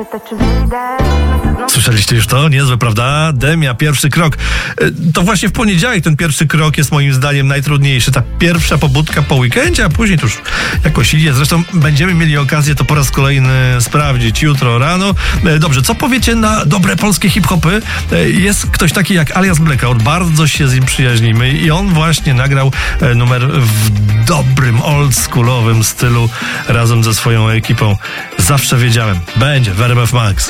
Słyszeliście już to? Niezłe, prawda? Demia, pierwszy krok. To właśnie w poniedziałek ten pierwszy krok jest moim zdaniem najtrudniejszy. Ta pierwsza pobudka po weekendzie, a później to już jakoś idzie. Zresztą będziemy mieli okazję to po raz kolejny sprawdzić jutro rano. Dobrze, co powiecie na dobre polskie hip-hopy? Jest ktoś taki jak Alias Blackout. Bardzo się z nim przyjaźnimy i on właśnie nagrał numer w dobrym, oldschoolowym stylu razem ze swoją ekipą. Zawsze wiedziałem, będzie w RMF Max.